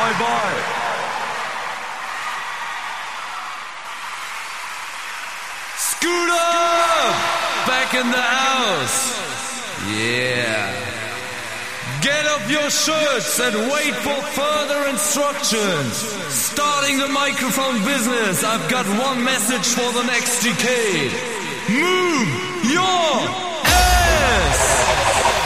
bye. Scooter! Back in the house. Yeah. Get up your shirts and wait for further instructions. Starting the microphone business, I've got one message for the next decade. Move your